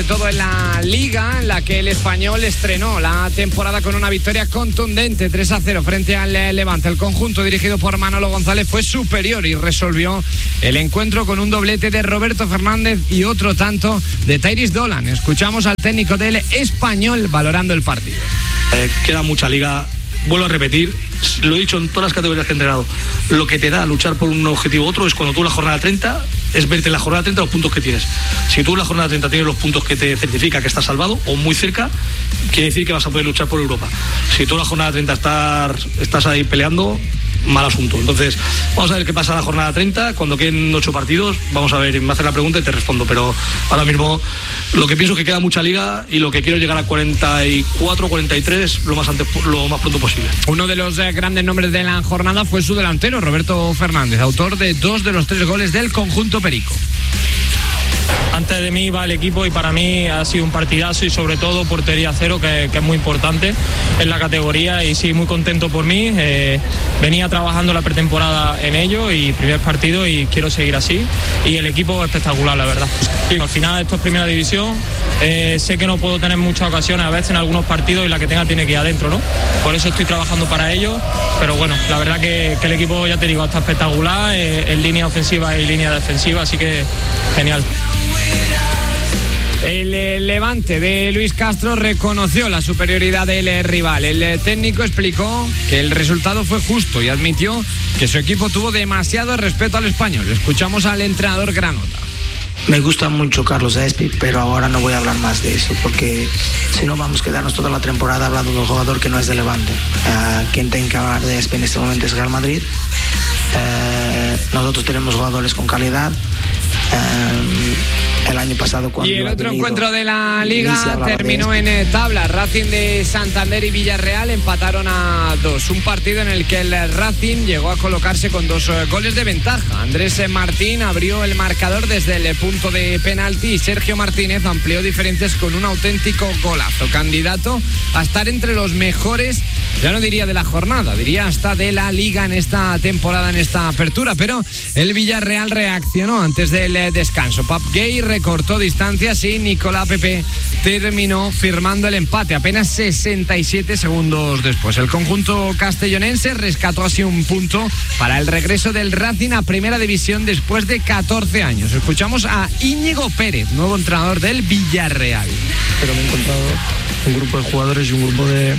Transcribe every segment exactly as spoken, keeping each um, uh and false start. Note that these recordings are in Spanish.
Todo en la Liga, en la que el Español estrenó la temporada con una victoria contundente, tres a cero frente al Levante. El conjunto dirigido por Manolo González fue superior y resolvió el encuentro con un doblete de Roberto Fernández y otro tanto de Tyrese Dolan. Escuchamos al técnico del Español valorando el partido. Eh, queda mucha liga. Vuelvo a repetir, lo he dicho en todas las categorías que he entrenado, lo que te da luchar por un objetivo u otro es cuando tú en la jornada treinta, es verte en la jornada treinta los puntos que tienes. Si tú en la jornada treinta tienes los puntos que te certifica que estás salvado o muy cerca, quiere decir que vas a poder luchar por Europa. Si tú en la jornada treinta estás, estás ahí peleando, mal asunto. Entonces, vamos a ver qué pasa en la jornada treinta, cuando queden ocho partidos, vamos a ver, me haces la pregunta y te respondo, pero ahora mismo lo que pienso es que queda mucha liga y lo que quiero es llegar a cuarenta y cuatro, cuarenta y tres lo más, antes, lo más pronto posible. Uno de los eh, grandes nombres de la jornada fue su delantero, Roberto Fernández, autor de dos de los tres goles del conjunto perico. Antes de mí va el equipo y para mí ha sido un partidazo y sobre todo portería cero, que, que es muy importante en la categoría, y sí, muy contento por mí. Eh, venía trabajando la pretemporada en ello y primer partido y quiero seguir así, y el equipo espectacular, la verdad. Sí, al final esto es primera división, eh, sé que no puedo tener muchas ocasiones a veces en algunos partidos y la que tenga tiene que ir adentro, ¿no? Por eso estoy trabajando para ello, pero bueno, la verdad que, que el equipo, ya te digo, está espectacular, eh, en línea ofensiva y línea defensiva, así que genial. El Levante de Luis Castro reconoció la superioridad del rival. El técnico explicó que el resultado fue justo y admitió que su equipo tuvo demasiado respeto al Español. Escuchamos al entrenador granota. Me gusta mucho Carlos Espi, pero ahora no voy a hablar más de eso, porque si no vamos a quedarnos toda la temporada hablando de un jugador que no es de Levante. Uh, quien tiene que hablar de Espi en este momento es Real Madrid. Uh, nosotros tenemos jugadores con calidad. Uh, el año pasado cuando y el otro venido, encuentro de la Liga terminó en eh, tabla. Racing de Santander y Villarreal empataron a dos. Un partido en el que el Racing llegó a colocarse con dos eh, goles de ventaja. Andrés Martín abrió el marcador desde el punto de penalti y Sergio Martínez amplió diferencias con un auténtico golazo. Candidato a estar entre los mejores, ya no diría de la jornada, diría hasta de la Liga en esta temporada, en esta apertura. Pero el Villarreal reaccionó antes del eh, descanso. Pap Gay recortó distancias y Nicolás Pepe terminó firmando el empate apenas sesenta y siete segundos después. El conjunto castellonense rescató así un punto para el regreso del Racing a Primera División después de catorce años. Escuchamos a Íñigo Pérez, nuevo entrenador del Villarreal. Pero me he encontrado un grupo de jugadores y un grupo de,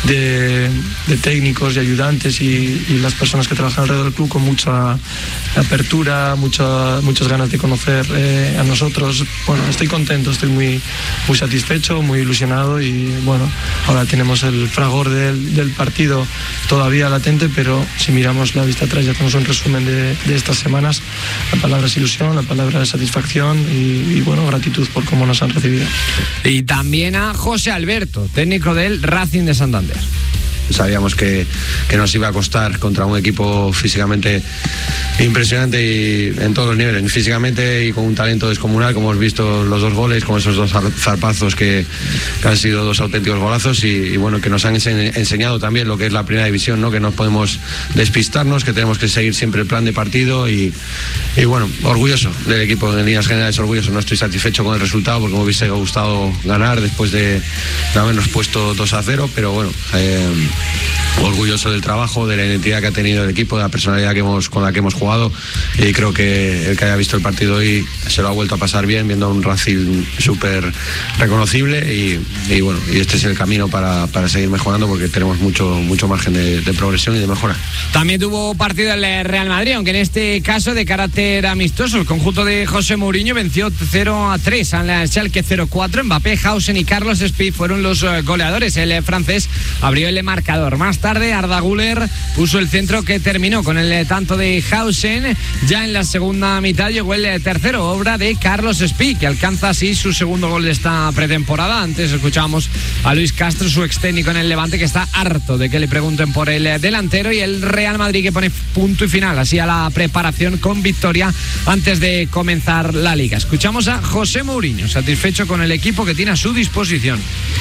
de, de técnicos y ayudantes y, y las personas que trabajan alrededor del club con mucha apertura, mucha, muchas ganas de conocer eh, a nosotros. Bueno, estoy contento, estoy muy, muy satisfecho, muy ilusionado y bueno, ahora tenemos el fragor del, del partido todavía latente, pero si miramos la vista atrás ya tenemos un resumen de, de estas semanas. La palabra es ilusión, la palabra es satisfacción y, y bueno, gratitud por cómo nos han recibido. Y también a José Alberto, técnico del Racing de Santander. Sabíamos que, que nos iba a costar contra un equipo físicamente impresionante y en todos los niveles, físicamente y con un talento descomunal, como hemos visto los dos goles, como esos dos zarpazos que, que han sido dos auténticos golazos y, y bueno, que nos han enseñado también lo que es la primera división, ¿no? Que no podemos despistarnos, que tenemos que seguir siempre el plan de partido y, y bueno, orgulloso del equipo, en líneas generales orgulloso. No estoy satisfecho con el resultado porque me hubiese gustado ganar después de, de habernos puesto dos a cero, pero bueno, eh, orgulloso del trabajo, de la identidad que ha tenido el equipo, de la personalidad que hemos, con la que hemos jugado, y creo que el que haya visto el partido hoy se lo ha vuelto a pasar bien, viendo a un Racing súper reconocible y, y bueno, y este es el camino para, para seguir mejorando porque tenemos mucho, mucho margen de, de progresión y de mejora. También tuvo partido el Real Madrid, aunque en este caso de carácter amistoso. El conjunto de José Mourinho venció cero a tres al Schalke cero cuatro. Mbappé, Hausen y Carlos Espí fueron los goleadores. El francés abrió el marcador. Más tarde Arda Güler puso el centro que terminó con el tanto de Hausen. Ya en la segunda mitad llegó el tercero, obra de Carlos Espí, que alcanza así su segundo gol de esta pretemporada. Antes escuchábamos a Luis Castro, su ex técnico en el Levante, que está harto de que le pregunten por el delantero, y el Real Madrid que pone punto y final así a la preparación con victoria antes de comenzar la Liga. Escuchamos a José Mourinho, satisfecho con el equipo que tiene a su disposición.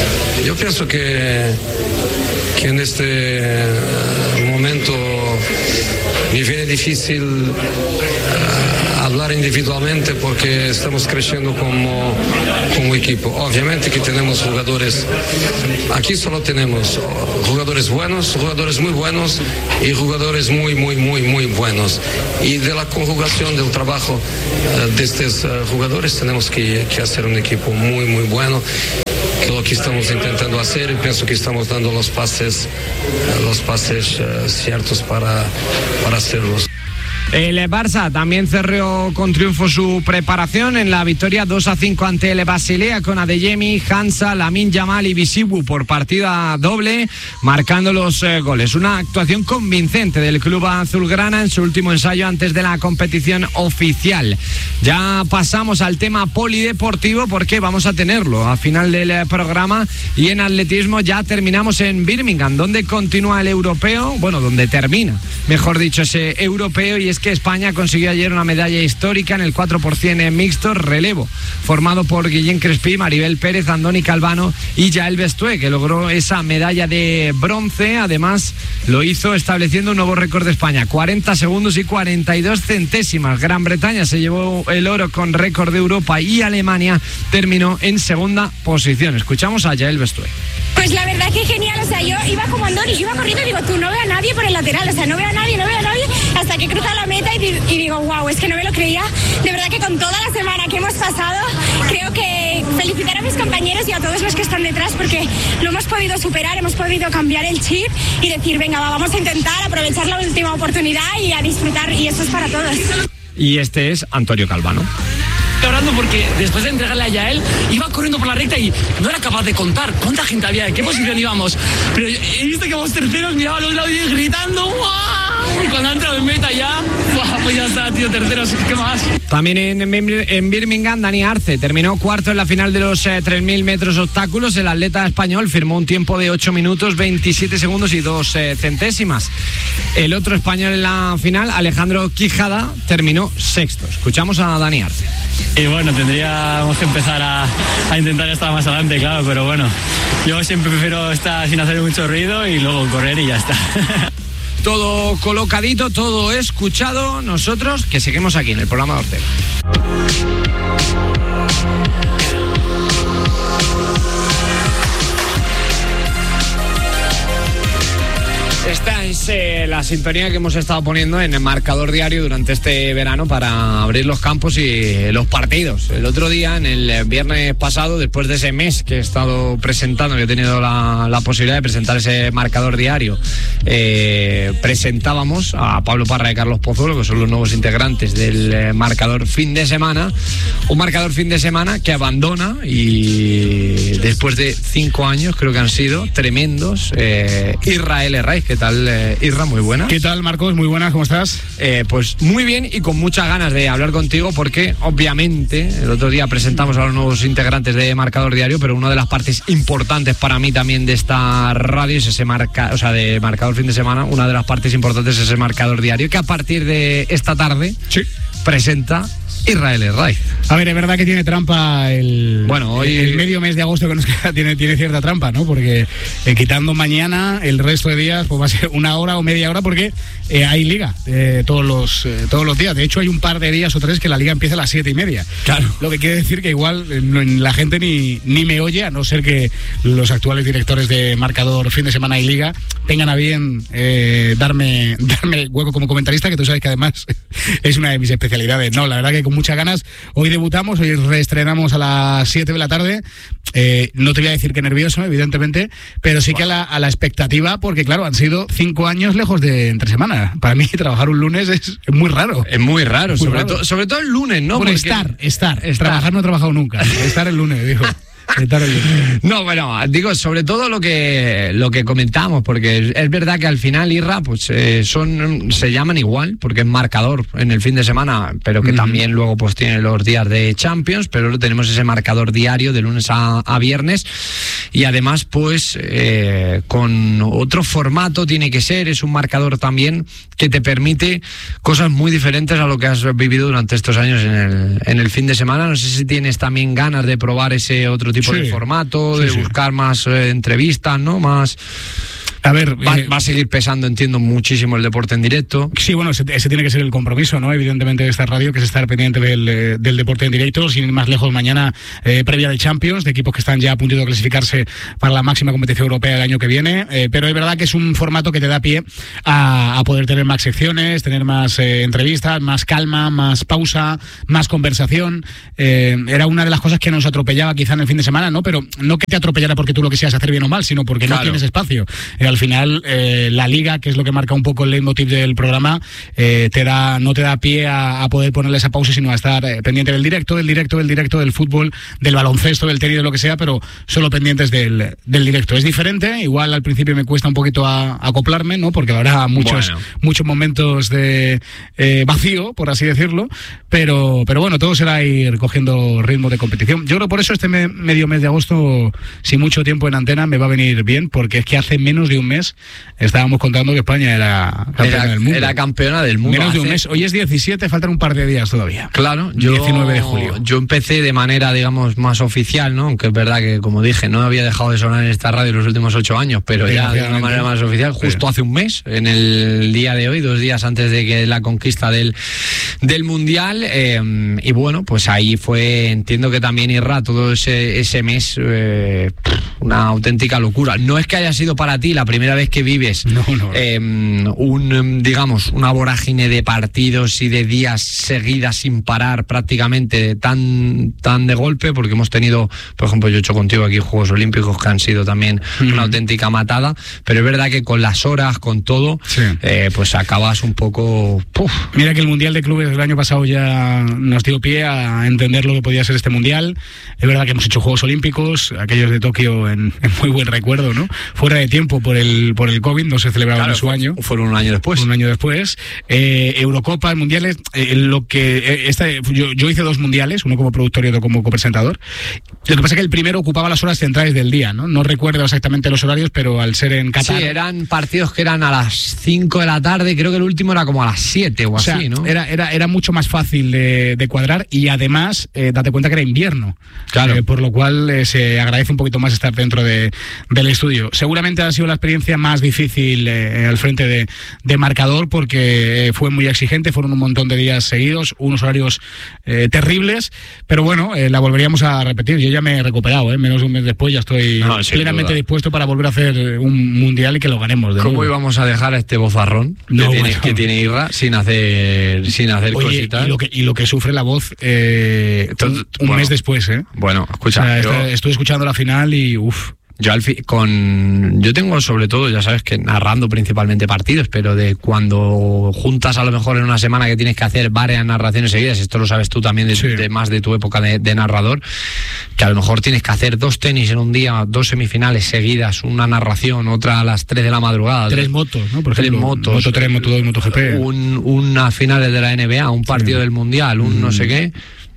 Yo pienso que, que en este momento me viene difícil uh, hablar individualmente porque estamos creciendo como, como equipo. Obviamente que tenemos jugadores, aquí solo tenemos jugadores buenos, jugadores muy buenos y jugadores muy, muy, muy, muy buenos. Y de la conjugación del trabajo uh, de estos uh, jugadores tenemos que, que hacer un equipo muy, muy bueno. Lo que estamos intentando hacer y pienso que estamos dando los pases, uh, los pases uh, ciertos para, para hacerlos. El Barça también cerró con triunfo su preparación en la victoria dos a cinco ante el Basilea con Adeyemi, Hansa, Lamine Yamal y Bisibu por partida doble, marcando los eh, goles. Una actuación convincente del club azulgrana en su último ensayo antes de la competición oficial. Ya pasamos al tema polideportivo porque vamos a tenerlo a final del eh, programa, y en atletismo ya terminamos en Birmingham, donde continúa el europeo, bueno, donde termina, mejor dicho, ese europeo, y es que España consiguió ayer una medalla histórica en el cuatro por ciento en mixto relevo, formado por Guillén Crespí, Maribel Pérez, Andoni Calvano y Yael Bestué, que logró esa medalla de bronce. Además, lo hizo estableciendo un nuevo récord de España, cuarenta segundos y cuarenta y dos centésimas. Gran Bretaña se llevó el oro con récord de Europa y Alemania terminó en segunda posición. Escuchamos a Yael Bestué. Pues la verdad que genial, o sea, yo iba como Andoni, yo iba corriendo y digo, tú no veo a nadie por el lateral, o sea, no veo a nadie, no veo a nadie, hasta que cruza la meta y, y digo, wow, es que no me lo creía. De verdad que con toda la semana que hemos pasado, creo que felicitar a mis compañeros y a todos los que están detrás, porque lo hemos podido superar, hemos podido cambiar el chip y decir, venga, va, vamos a intentar aprovechar la última oportunidad y a disfrutar, y eso es para todos. Y este es Antonio Calvano. Hablando porque después de entregarle a Yael iba corriendo por la recta y no era capaz de contar cuánta gente había, en qué posición íbamos, pero he visto que vamos terceros, miraba a los lados y gritando ¡guau! Y cuando ha entrado en meta ya, ¡guau! Pues ya está, tío, terceros, ¿qué más? También en, en Birmingham, Dani Arce terminó cuarto en la final de los eh, tres mil metros obstáculos. El atleta español firmó un tiempo de ocho minutos, veintisiete segundos y dos eh, centésimas. El otro español en la final, Alejandro Quijada, terminó sexto. Escuchamos a Dani Arce. Y bueno, tendríamos que empezar a, a intentar estar más adelante, claro, pero bueno, yo siempre prefiero estar sin hacer mucho ruido y luego correr y ya está. Todo colocadito, todo escuchado. Nosotros que seguimos aquí en el programa de Ortega. Esta es eh, la sintonía que hemos estado poniendo en el marcador diario durante este verano para abrir los campos y los partidos. El otro día, en el viernes pasado, después de ese mes que he estado presentando, que he tenido la, la posibilidad de presentar ese marcador diario, eh, presentábamos a Pablo Parra y Carlos Pozuelo, que son los nuevos integrantes del eh, marcador fin de semana. Un marcador fin de semana que abandona, y después de cinco años, creo que han sido tremendos, eh, Israel Herraiz. ¿Qué tal, eh, Irra? Muy buenas. ¿Qué tal, Marcos? Muy buenas, ¿cómo estás? Eh, pues muy bien, y con muchas ganas de hablar contigo, porque obviamente el otro día presentamos a los nuevos integrantes de Marcador Diario, pero una de las partes importantes para mí también de esta radio es ese marca, o sea, de Marcador Fin de Semana, una de las partes importantes es ese Marcador Diario, que a partir de esta tarde sí. presenta Israel Herraiz. A ver, es verdad que tiene trampa el, bueno, hoy... el medio mes de agosto que nos queda, tiene, tiene cierta trampa, ¿no? Porque eh, quitando mañana, el resto de días pues va a ser una hora o media hora, porque eh, hay liga eh, todos los eh, todos los días. De hecho, hay un par de días o tres que la liga empieza a las siete y media. Claro. Lo que quiere decir que igual eh, la gente ni, ni me oye, a no ser que los actuales directores de Marcador Fin de Semana y Liga tengan a bien eh, darme, darme hueco como comentarista, que tú sabes que además es una de mis especialidades. No, la verdad que con muchas ganas. Hoy debutamos, hoy reestrenamos a las siete de la tarde. Eh, no te voy a decir que nervioso, evidentemente, pero sí que a la, a la expectativa, porque claro, han sido cinco años lejos de entre semana. Para mí trabajar un lunes es, es muy raro. Es muy raro, muy sobre, raro. To, sobre todo el lunes, ¿no? Bueno, porque... estar, estar, estar. Trabajar no he trabajado nunca. Estar el lunes, digo. No, bueno, digo, sobre todo lo que lo que comentamos, porque es verdad que al final, Irra, pues eh, son se llaman igual, porque es marcador en el fin de semana, pero que uh-huh. también luego pues tiene los días de Champions, pero tenemos ese marcador diario de lunes a, a viernes, y además pues eh, con otro formato tiene que ser, es un marcador también que te permite cosas muy diferentes a lo que has vivido durante estos años en el, en el fin de semana. No sé si tienes también ganas de probar ese otro tipo sí. de formato, sí, de sí. buscar más eh, entrevistas, ¿no? Más... A ver, va, eh, va a seguir pesando, entiendo, muchísimo el deporte en directo. Sí, bueno, ese, ese tiene que ser el compromiso, ¿no? Evidentemente de esta radio, que es estar pendiente del, eh, del deporte en directo. Sin ir más lejos, mañana eh, previa de Champions, de equipos que están ya a punto de clasificarse para la máxima competición europea el año que viene. Eh, pero es verdad que es un formato que te da pie a, a poder tener más secciones, tener más eh, entrevistas, más calma, más pausa, más conversación. Eh, era una de las cosas que nos atropellaba quizá en el fin de semana, ¿no? Pero no que te atropellara porque tú lo quisieras hacer bien o mal, sino porque claro, no tienes espacio. Eh, al final, eh, la Liga, que es lo que marca un poco el leitmotiv del programa, eh, te da, no te da pie a, a poder ponerle esa pausa, sino a estar eh, pendiente del directo, del directo, del directo, del fútbol, del baloncesto, del tenis, de lo que sea, pero solo pendientes del, del directo. Es diferente, igual al principio me cuesta un poquito a, a acoplarme, ¿no? Porque habrá muchos, bueno. muchos momentos de eh, vacío, por así decirlo, pero, pero bueno, todo será ir cogiendo ritmo de competición. Yo creo por eso este me, medio mes de agosto, sin mucho tiempo en antena, me va a venir bien, porque es que hace menos de un mes estábamos contando que España era campeona era, del mundo. Era campeona del mundo. Menos hace... de un mes. Hoy es diecisiete, faltan un par de días todavía. Claro, yo, diecinueve de julio. Yo empecé de manera, digamos, más oficial, ¿no? Aunque es verdad que, como dije, no había dejado de sonar en esta radio los últimos ocho años, pero ya de una manera más oficial, justo hace un mes, en el día de hoy, dos días antes de que la conquista del, del Mundial. Eh, y bueno, pues ahí fue, entiendo que también Irra, todo ese, ese mes, eh, una auténtica locura. No es que haya sido para ti la primera vez que vives no, no. Eh, un, digamos, una vorágine de partidos y de días seguidas sin parar prácticamente tan, tan de golpe, porque hemos tenido, por ejemplo, yo he hecho contigo aquí Juegos Olímpicos que han sido también mm. una auténtica matada, pero es verdad que con las horas, con todo, sí. eh, pues acabas un poco... Puf. Mira que el Mundial de Clubes del año pasado ya nos dio pie a entender lo que podía ser este Mundial. Es verdad que hemos hecho Juegos Olímpicos, aquellos de Tokio en, en muy buen recuerdo, ¿no? Fuera de tiempo por el por el COVID, no se celebraban claro, en su año. Fueron un año después. Un año después. Eh, Eurocopa, Mundiales, eh, lo que eh, esta, yo, yo hice dos Mundiales, uno como productor y otro como copresentador. Lo que pasa es que el primero ocupaba las horas centrales del día, ¿no? No recuerdo exactamente los horarios, pero al ser en Qatar... Sí, eran partidos que eran a las cinco de la tarde, creo que el último era como a las siete o, o sea, así, ¿no? Era, era, era mucho más fácil de, de cuadrar y además, eh, date cuenta que era invierno. Claro. Eh, por lo cual eh, se agradece un poquito más estar dentro de, del estudio. Seguramente ha sido la experiencia más difícil eh, al frente de, de marcador porque eh, fue muy exigente, fueron un montón de días seguidos, unos horarios eh, terribles, pero bueno, eh, la volveríamos a repetir. Yo ya me he recuperado, eh, menos de un mes después ya estoy no, plenamente duda. dispuesto para volver a hacer un mundial y que lo ganemos. De ¿Cómo nuevo. íbamos a dejar a este bozarrón no, que, tiene, bueno. que tiene Irra sin hacer sin hacer Oye, cositas? Y lo, que, y lo que sufre la voz eh, un, un bueno, mes después, ¿eh? Bueno, escucha. O sea, yo... estoy escuchando la final y uff. Yo al fi con yo tengo sobre todo, ya sabes que narrando principalmente partidos, pero de cuando juntas a lo mejor en una semana que tienes que hacer varias narraciones seguidas, esto lo sabes tú también de, sí. de más de tu época de, de narrador, que a lo mejor tienes que hacer dos tenis en un día, dos semifinales seguidas, una narración, otra a las tres de la madrugada. Tres dos, motos, ¿no? Por tres ejemplo, motos. Moto tres, Moto dos, MotoGP. Un, una finales de la N B A, un partido sí. del Mundial, un mm. no sé qué.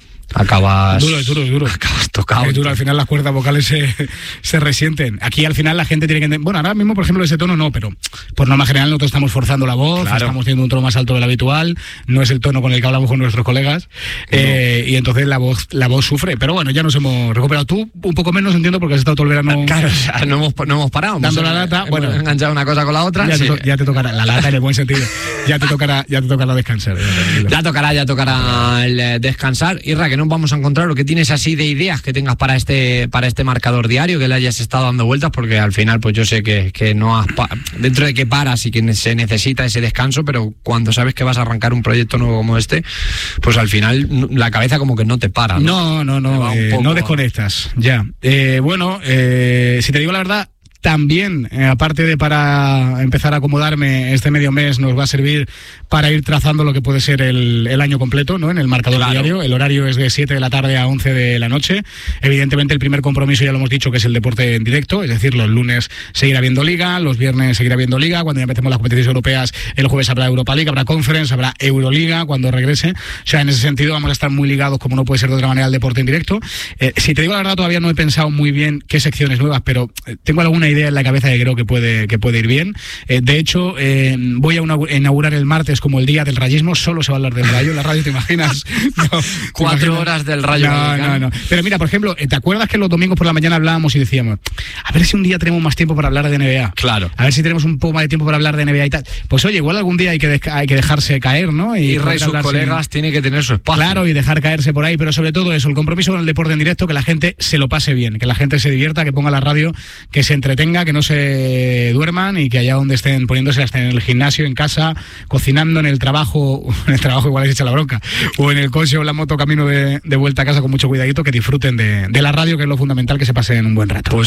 Acabas duro, duro, duro. Acabas tocado. Duro, al final las cuerdas vocales se, se resienten. Aquí al final la gente tiene que entender. Bueno, ahora mismo, por ejemplo, ese tono no, pero por norma general nosotros estamos forzando la voz, claro. estamos teniendo un tono más alto del habitual, no es el tono con el que hablamos con nuestros colegas, no. eh, y entonces la voz, la voz sufre. Pero bueno, ya nos hemos recuperado. Tú un poco menos, entiendo, porque has estado todo el verano. Claro, o sea, no hemos, no hemos parado. Dando hemos, la lata. Hemos bueno, enganchado una cosa con la otra. Ya, sí. te, ya te tocará la lata en el buen sentido. Ya te tocará, ya te tocará descansar. Ya, ya tocará, ya tocará el descansar. Irra, que nos vamos a encontrar lo que tienes así de ideas que tengas para este para este marcador diario, que le hayas estado dando vueltas, porque al final pues yo sé que, que no has dentro de que paras y que se necesita ese descanso, pero cuando sabes que vas a arrancar un proyecto nuevo como este, pues al final la cabeza como que no te para. No, no, no, no, eh, no desconectas, ya. Eh, bueno, eh, si te digo la verdad, también, eh, aparte de para empezar a acomodarme, este medio mes nos va a servir para ir trazando lo que puede ser el, el año completo, ¿no? En el marcador claro. diario. El horario es de siete de la tarde a once de la noche. Evidentemente el primer compromiso ya lo hemos dicho, que es el deporte en directo, es decir, los lunes seguirá habiendo Liga, los viernes seguirá habiendo Liga, cuando ya empecemos las competiciones europeas, el jueves habrá Europa League, habrá Conference, habrá Euroliga cuando regrese. O sea, en ese sentido vamos a estar muy ligados, como no puede ser de otra manera, al deporte en directo. Eh, si te digo la verdad, todavía no he pensado muy bien qué secciones nuevas, pero tengo alguna idea idea en la cabeza que creo que puede, que puede ir bien. Eh, de hecho, eh, voy a una, inaugurar el martes como el día del rayismo, solo se va a hablar del Rayo, en la radio, ¿te imaginas? No, ¿te Cuatro imaginas? horas del Rayo. No, no, no. Pero mira, por ejemplo, ¿te acuerdas que los domingos por la mañana hablábamos y decíamos, a ver si un día tenemos más tiempo para hablar de N B A? Claro. A ver si tenemos un poco más de tiempo para hablar de N B A y tal. Pues oye, igual algún día hay que, de- hay que dejarse caer, ¿no? Y Ray, sus hablar sin- colegas, tiene que tener su espacio. Claro, y dejar caerse por ahí, pero sobre todo eso, el compromiso con el deporte en directo, que la gente se lo pase bien, que la gente se divierta, que ponga la radio, que se entretenga, que no se duerman y que allá donde estén poniéndose, estén en el gimnasio, en casa, cocinando, en el trabajo, en el trabajo igual les echa la bronca, o en el coche o en la moto camino de, de vuelta a casa con mucho cuidadito, que disfruten de, de la radio, que es lo fundamental, que se pasen un buen rato. Pues